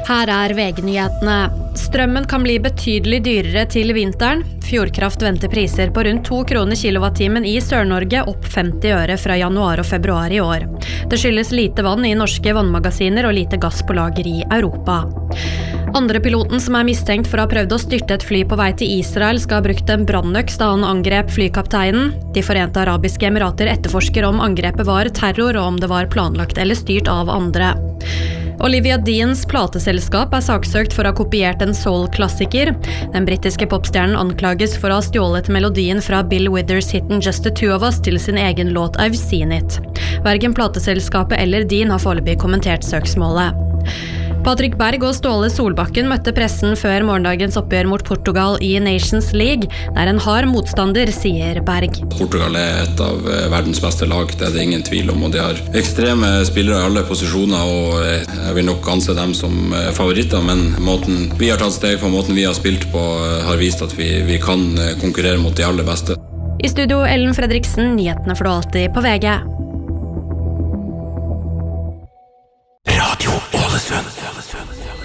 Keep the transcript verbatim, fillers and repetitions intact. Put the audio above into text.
Her er V G-nyhetene. Strømmen kan bli betydelig dyrere til vinteren. Fjordkraft venter priser på rundt to kroner kilowattimen i Sør-Norge, opp femti øre fra januar og februar i år. Det skyldes lite vann i norske vannmagasiner og lite gass på lager i Europa. Andre piloten som er mistenkt for å ha prøvd å styrte et fly på vei til Israel skal ha brukt en brannøks da han angrep flykapteinen. De Forente Arabiske Emirater etterforsker om angrepet var terror og om det var planlagt eller styrt av andre. Olivia Deans plateselskap er saksøkt for å ha kopiert en soul-klassiker. Den britiske popstjernen anklages for å ha stjålet melodien fra Bill Withers hitten Just the Two of Us til sin egen låt I've Seen It. Hverken plateselskapet eller Dean har foreløpig kommentert søksmålet. Patrick Berg og Ståle Solbakken møtte pressen før morgendagens oppgjør mot Portugal i Nations League. Det er en hard motstander, sier Berg. Portugal er et av verdens beste lag, det er det ingen tvil om, og de har ekstreme spillere i alle posisjoner, og jeg vil nok anse dem som favoritter, men måten vi har tatt steg på, måten vi har spilt på, har vist at vi, vi kan konkurrere mot de aller beste. I studio Ellen Fredriksen, nyhetene får du alltid på V G. Radio Ålesund.